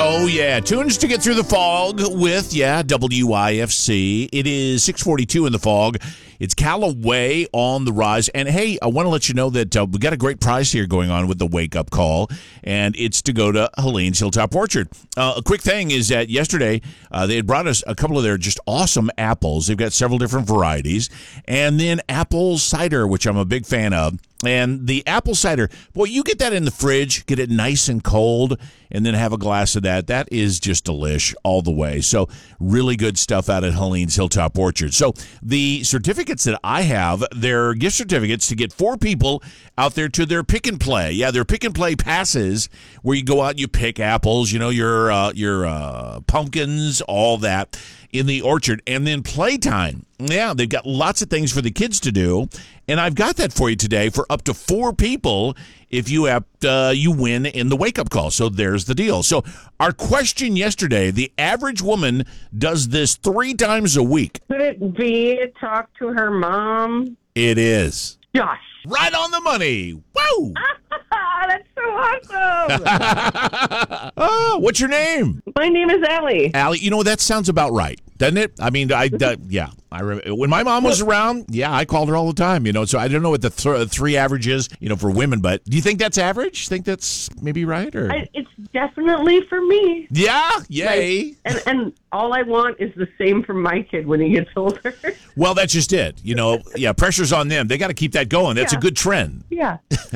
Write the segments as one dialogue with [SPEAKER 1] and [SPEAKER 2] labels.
[SPEAKER 1] Oh, yeah. Tunes to get through the fog with, WIFC. It is 6:42 in the fog. It's Callaway on the rise. And, hey, I want to let you know that we got a great prize here going on with the wake-up call, and it's to go to Helene's Hilltop Orchard. A quick thing is that yesterday they had brought us a couple of their just awesome apples. They've got several different varieties. And then apple cider, which I'm a big fan of. And the apple cider, boy, you get that in the fridge, get it nice and cold, and then have a glass of that. That is just delish all the way. So really good stuff out at Helene's Hilltop Orchard. So the certificates that I have, they're gift certificates to get 4 people out there to their pick and play. Yeah, their pick and play passes where you go out and you pick apples, your pumpkins, all that in the orchard, and then playtime. Yeah, they've got lots of things for the kids to do, and I've got that for you today for up to 4 people if you win in the wake-up call. So there's the deal. So our question yesterday, the average woman does this 3 times a week.
[SPEAKER 2] Could it be talk to her mom?
[SPEAKER 1] It is.
[SPEAKER 2] Josh.
[SPEAKER 1] Right on the money. Woo!
[SPEAKER 2] That's so awesome.
[SPEAKER 1] Oh, what's your name?
[SPEAKER 2] My name is Allie.
[SPEAKER 1] Allie, that sounds about right, doesn't it? I mean, I remember when my mom was around, I called her all the time, so I don't know what the 3 average is, for women, but do you think that's average? Think that's maybe right? Or
[SPEAKER 2] it's definitely for me.
[SPEAKER 1] Yeah, yay.
[SPEAKER 2] And all I want is the same for my kid when he gets older.
[SPEAKER 1] Well, that's just it. Pressure's on them. They got to keep that going. That's a good trend.
[SPEAKER 2] Yeah.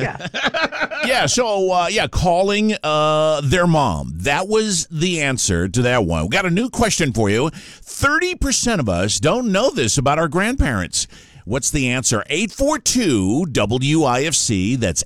[SPEAKER 1] So calling their mom. That was the answer to that one. We got a new question for you. 30% of us don't know this about our grandparents. What's the answer? 842-WIFC. That's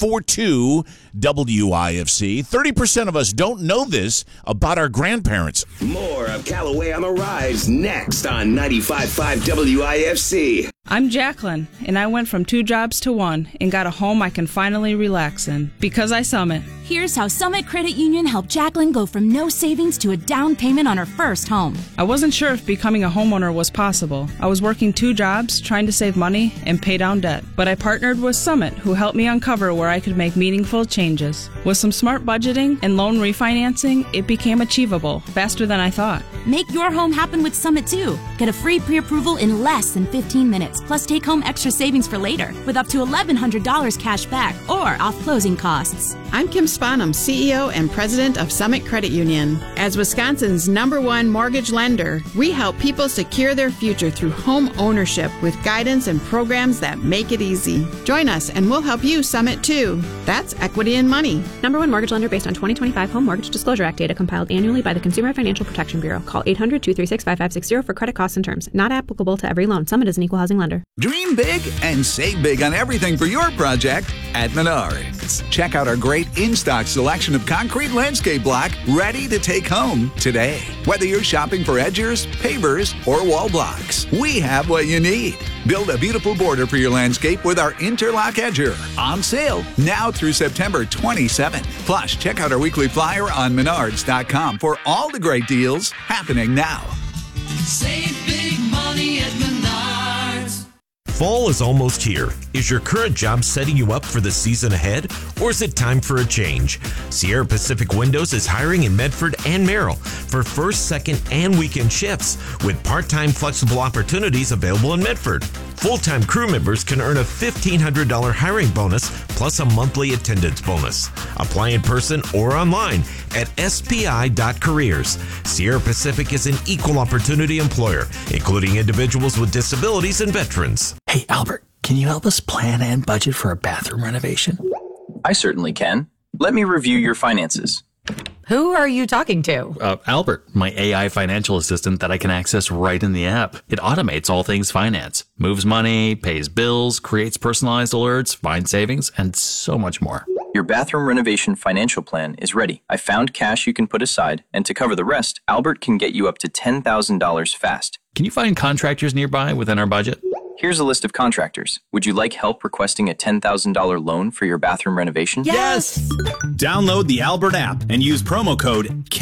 [SPEAKER 1] 842-WIFC. 30% of us don't know this about our grandparents.
[SPEAKER 3] More of Callaway on the Rise next on 95.5 WIFC.
[SPEAKER 4] I'm Jacqueline, and I went from 2 jobs to 1 and got a home I can finally relax in because I Summit.
[SPEAKER 5] Here's how Summit Credit Union helped Jacqueline go from no savings to a down payment on her first home.
[SPEAKER 4] I wasn't sure if becoming a homeowner was possible. I was working 2 jobs, trying to save money and pay down debt. But I partnered with Summit, who helped me uncover where I could make meaningful changes. With some smart budgeting and loan refinancing, it became achievable faster than I thought.
[SPEAKER 5] Make your home happen with Summit, too. Get a free pre-approval in less than 15 minutes, plus take home extra savings for later with up to $1,100 cash back or off closing costs.
[SPEAKER 6] I'm Kim Spanum, CEO and President of Summit Credit Union. As Wisconsin's #1 mortgage lender, we help people secure their future through home ownership with guidance and programs that make it easy. Join us and we'll help you Summit too. That's equity and money.
[SPEAKER 7] #1 mortgage lender based on 2025 Home Mortgage Disclosure Act data compiled annually by the Consumer Financial Protection Bureau. Call 800-236-5560 for credit costs and terms. Not applicable to every loan. Summit is an equal housing lender.
[SPEAKER 8] Dream big and save big on everything for your project at Menards. Check out our great in-stock selection of concrete landscape block ready to take home today. Whether you're shopping for edgers, pavers, or wall blocks, we have what you need. Build a beautiful border for your landscape with our Interlock Edger. On sale now through September 27th. Plus, check out our weekly flyer on Menards.com for all the great deals happening now.
[SPEAKER 9] Save big money at Menards.
[SPEAKER 10] Fall is almost here. Is your current job setting you up for the season ahead, or is it time for a change? Sierra Pacific Windows is hiring in Medford and Merrill for first, second, and weekend shifts with part-time flexible opportunities available in Medford. Full-time crew members can earn a $1,500 hiring bonus plus a monthly attendance bonus. Apply in person or online at spi.careers. Sierra Pacific is an equal opportunity employer, including individuals with disabilities and veterans.
[SPEAKER 11] Hey, Albert, can you help us plan and budget for a bathroom renovation?
[SPEAKER 12] I certainly can. Let me review your finances.
[SPEAKER 13] Who are you talking to?
[SPEAKER 11] Albert, my AI financial assistant that I can access right in the app. It automates all things finance, moves money, pays bills, creates personalized alerts, finds savings, and so much more.
[SPEAKER 12] Your bathroom renovation financial plan is ready. I found cash you can put aside, and to cover the rest, Albert can get you up to $10,000 fast.
[SPEAKER 11] Can you find contractors nearby within our budget?
[SPEAKER 12] Here's a list of contractors. Would you like help requesting a $10,000 loan for your bathroom renovation?
[SPEAKER 14] Yes! Download the Albert app and use promo code